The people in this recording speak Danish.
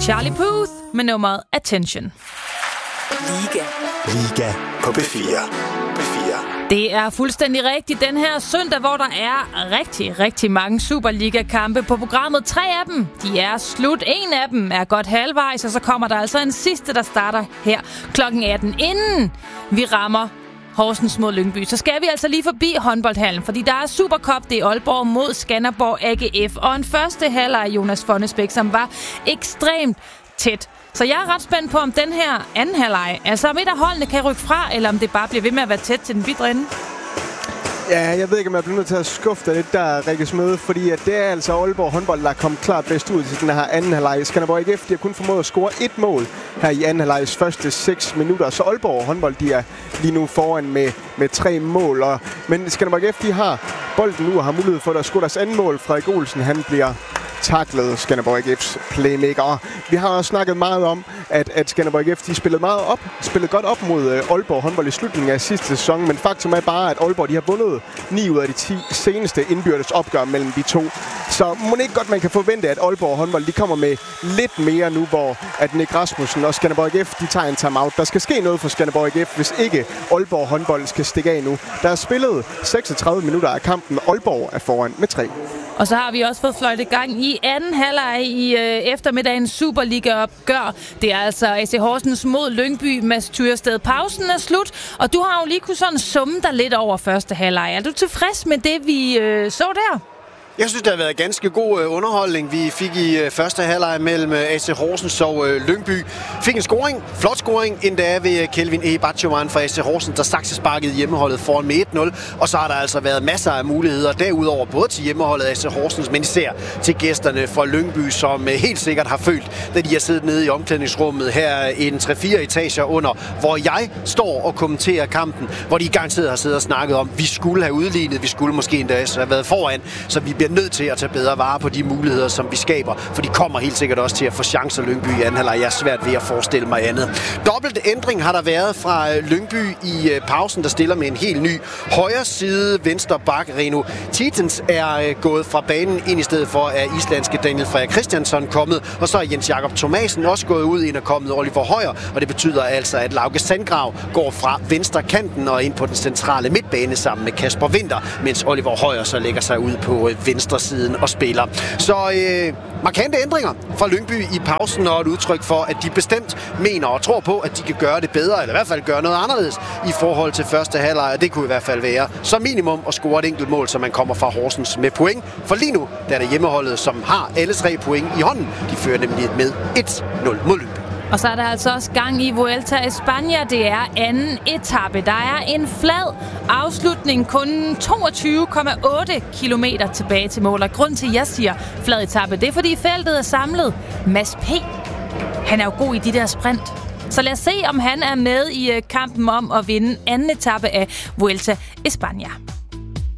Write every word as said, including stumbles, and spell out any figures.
Charlie Puth med nummeret Attention. Liga. Liga på B fire. B fire. Det er fuldstændig rigtigt den her søndag, hvor der er rigtig, rigtig mange Superliga-kampe på programmet. Tre af dem, de er slut. En af dem er godt halvvejs, og så kommer der altså en sidste, der starter her klokken atten. Inden vi rammer Horsens mod Lyngby, så skal vi altså lige forbi håndboldhallen, fordi der er Supercup, det er Aalborg mod Skanderborg A G F, og en første halvleg af Jonas Fonnesbæk, som var ekstremt tæt. Så jeg er ret spændt på, om den her anden halvleg, altså om et af holdene kan rykke fra, eller om det bare bliver ved med at være tæt til den videre ende. Ja, jeg ved ikke, om jeg bliver nødt til at skuffe dig lidt der, Rikke Smøde, fordi at det er altså Aalborg håndbold, der er kommet klart bedst ud til den her anden halvleg. Skanderborg A G F, de har kun formået at score et mål her i anden halvlegs første seks minutter, så Aalborg håndbold, de er lige nu foran med, med tre mål. Og, men Skanderborg A G F, de har bolden nu og har mulighed for at score deres anden mål. Frederik Olsen, han bliver taklet Skanderborg A G F's playmaker. Og vi har også snakket meget om, at, at Skanderborg A G F, de spillede meget op, spillede godt op mod uh, Aalborg håndbold i slutningen af sidste sæson, men faktum er bare, at Aalborg, de har vundet ni ud af de ti seneste indbyrdes opgør mellem de to. Så må det ikke godt, man kan forvente, at Aalborg håndbold, de kommer med lidt mere nu, hvor at Nick Rasmussen og Skanderborg A G F, de tager en timeout. Der skal ske noget for Skanderborg A G F, hvis ikke Aalborg håndbold skal stikke af nu. Der er spillet seksogtredive minutter af kampen. Aalborg er foran med tre. Og så har vi også fået fløjt i gang i anden halvleg i øh, eftermiddagens Superliga-opgør. Det er altså A C Horsens mod Lyngby. Mads Tyrsted. Pausen er slut, og du har jo lige kunne sådan summe dig lidt over første halvleg. Er du tilfreds med det, vi øh, så der? Jeg synes, det har været ganske god øh, underholdning. Vi fik i øh, første halvleg mellem øh, A C Horsens og øh, Lyngby. Fik en scoring, flot scoring, endda ved øh, Kelvin E. Batjoman fra A C Horsens, der saksesparkede hjemmeholdet foran med et nul. Og så har der altså været masser af muligheder derudover, både til hjemmeholdet A C Horsens, men især til gæsterne fra Lyngby, som øh, helt sikkert har følt, da de har siddet nede i omklædningsrummet her en tre fire etager under, hvor jeg står og kommenterer kampen, hvor de garanteret har siddet og snakket om, vi skulle have udlignet, vi skulle måske endda have været foran, så vi bliver nødt til at tage bedre vare på de muligheder, som vi skaber, for de kommer helt sikkert også til at få chancer Lyngby i anden halvleg. Jeg er svært ved at forestille mig andet. Dobbelt ændring har der været fra Lyngby i pausen, der stiller med en helt ny højre side venstre bak. Reno Titens er gået fra banen ind i stedet for, at islandske Daniel Frederik Christiansson kommet, og så er Jens Jakob Thomasen også gået ud, ind og kommet Oliver Højer, og det betyder altså, at Lauke Sandgrav går fra venstre kanten og ind på den centrale midtbane sammen med Kasper Winter, mens Oliver Højer så lægger sig ud på venstre siden og spiller. Så øh, markante ændringer fra Lyngby i pausen, og et udtryk for, at de bestemt mener og tror på, at de kan gøre det bedre, eller i hvert fald gøre noget anderledes i forhold til første halvleg. Det kunne i hvert fald være som minimum at score et enkelt mål, så man kommer fra Horsens med point. For lige nu der er det hjemmeholdet, som har alle tre point i hånden. De fører nemlig med et nul mod Lyngby. Og så er der altså også gang i Vuelta a España. Det er anden etape. Der er en flad afslutning, kun toogtyve komma otte kilometer tilbage til mål. Og grund til, at jeg siger flad etape, det er, fordi feltet er samlet. Mads P. Han er jo god i de der sprint. Så lad os se, om han er med i kampen om at vinde anden etape af Vuelta a España.